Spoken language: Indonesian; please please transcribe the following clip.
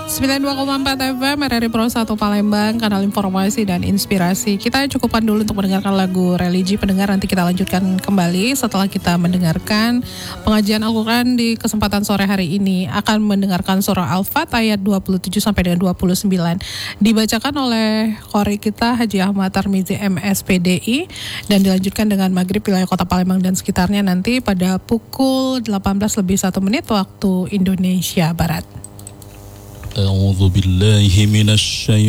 92,4 FM RRI Pro 1 Palembang, kanal informasi dan inspirasi. Kita cukupkan dulu untuk mendengarkan lagu religi pendengar. Nanti kita lanjutkan kembali setelah kita mendengarkan pengajian Al-Quran di kesempatan sore hari ini. Akan mendengarkan surah Al-Fat ayat 27 sampai dengan 29. Dibacakan oleh qori kita Haji Ahmad Tarmizi MSPDI dan dilanjutkan dengan maghrib wilayah kota Palembang dan sekitarnya nanti pada pukul 18:01 waktu Indonesia Barat. أعوذ بالله من الشيطان